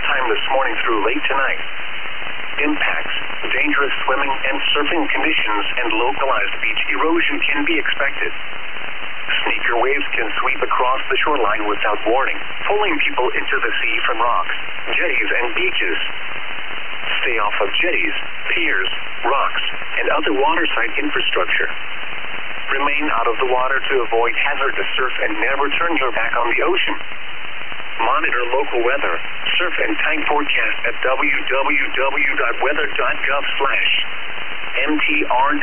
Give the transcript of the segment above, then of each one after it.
time this morning through late tonight. Impacts, dangerous swimming and surfing conditions, and localized beach erosion can be expected. Sneaker waves can sweep across the shoreline without warning, pulling people into the sea from rocks, jetties, and beaches. Stay off of jetties, piers, rocks, and other waterside infrastructure. Remain out of the water to avoid hazardous surf and never turn your back on the ocean. Monitor local weather, surf and tide forecast at www.weather.gov/mtr.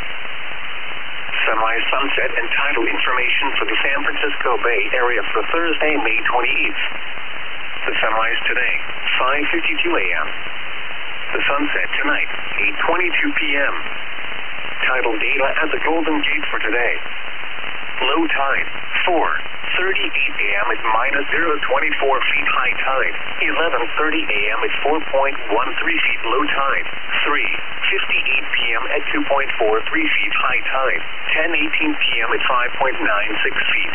Sunrise, sunset, and tidal information for the San Francisco Bay Area for Thursday, May 28th. The sunrise today, 5:52 a.m. The sunset tonight, 8:22 p.m. Tidal data at the Golden Gate for today. Low tide, 4:38 a.m. at -0.24 feet high tide, 11:30 a.m. at 4.13 feet low tide, 3:58 p.m. at 2.43 feet high tide, 10:18 p.m. at 5.96 feet.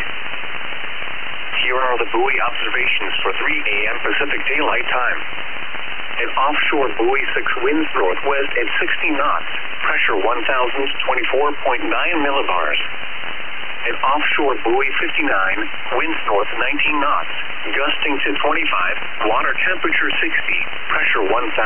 Here are the buoy observations for 3 a.m. Pacific Daylight Time. An offshore buoy 6 winds northwest at 60 knots, pressure 1,024.9 millibars. An offshore buoy 59, winds north 19 knots, gusting to 25, water temperature 60, pressure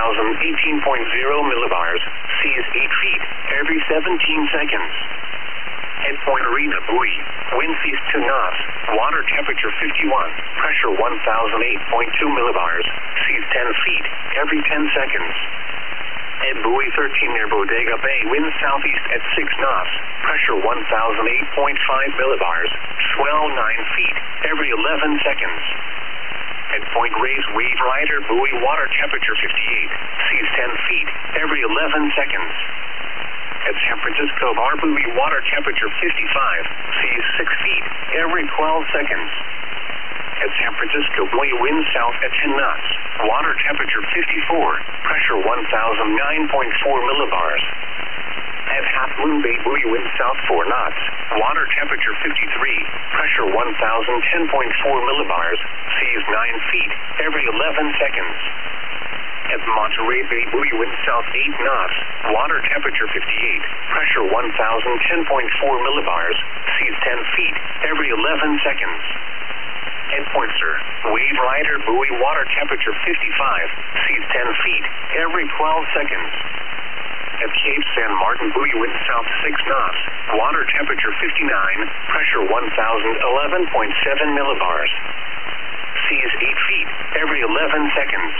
1,018.0 millibars, seas 8 feet every 17 seconds. At Point Arena buoy, winds east 2 knots, water temperature 51, pressure 1,008.2 millibars, seas 10 feet every 10 seconds. At buoy 13 near Bodega Bay, winds southeast at 6 knots, pressure 1,008.5 millibars, swell 9 feet every 11 seconds. At Point Reyes Wave Rider buoy, water temperature 58, seas 10 feet every 11 seconds. At San Francisco Bar buoy, water temperature 55, seas 6 feet every 12 seconds. At San Francisco buoy, wind south at 10 knots, water temperature 54, pressure 1,009.4 millibars. At Half Moon Bay buoy, wind south 4 knots, water temperature 53, pressure 1,010.4 millibars, seas 9 feet every 11 seconds. At Monterey Bay buoy, wind south 8 knots, water temperature 58, pressure 1,010.4 millibars, seas 10 feet every 11 seconds. At Point Sur, Wave Rider buoy, water temperature 55, seas 10 feet every 12 seconds. At Cape San Martin buoy, wind south 6 knots, water temperature 59, pressure 1,011.7 millibars. Seas 8 feet every 11 seconds.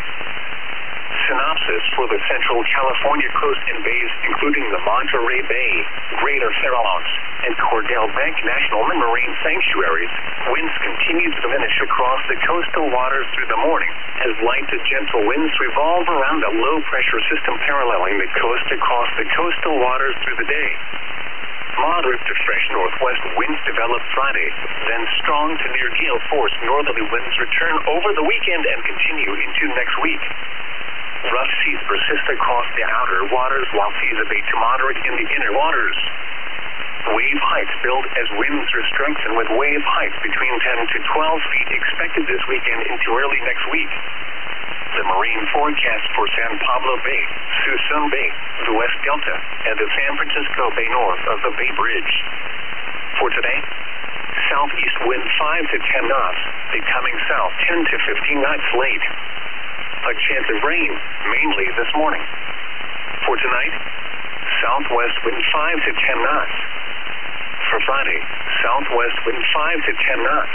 Synopsis for the Central California coast and bays, including the Monterey Bay, Greater Farallones, and Cordell Bank National Marine Sanctuaries. Winds continue to diminish across the coastal waters through the morning as light to gentle winds revolve around a low-pressure system paralleling the coast across the coastal waters through the day. Moderate to fresh northwest winds develop Friday, then strong to near gale force northerly winds return over the weekend and continue into next week. Rough seas persist across the outer waters while seas abate to moderate in the inner waters. Wave heights build as winds strengthen with wave heights between 10 to 12 feet expected this weekend into early next week. The marine forecast for San Pablo Bay, Suisun Bay, the West Delta, and the San Francisco Bay north of the Bay Bridge. For today, southeast wind 5 to 10 knots, becoming south 10 to 15 knots late. A chance of rain, mainly this morning. For tonight, southwest wind 5 to 10 knots. For Friday, southwest wind 5 to 10 knots.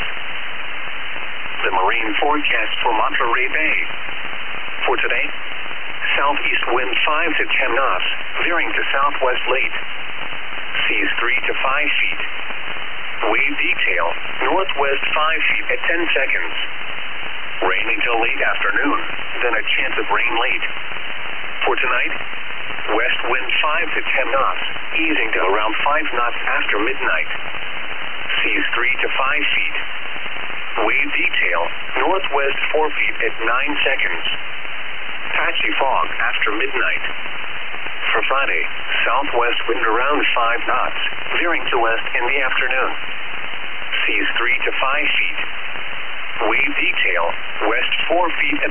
The marine forecast for Monterey Bay. For today, southeast wind 5 to 10 knots, veering to southwest late. Seas 3 to 5 feet. Wave detail, northwest 5 feet at 10 seconds. Rain until late afternoon, then a chance of rain late. For tonight, west wind 5 to 10 knots, easing to around 5 knots after midnight. Seas 3 to 5 feet. Wave detail, northwest 4 feet at 9 seconds. Patchy fog after midnight. For Friday, southwest wind around 5 knots, veering to west in the afternoon. Seas 3 to 5 feet. Wave detail, west 4 feet at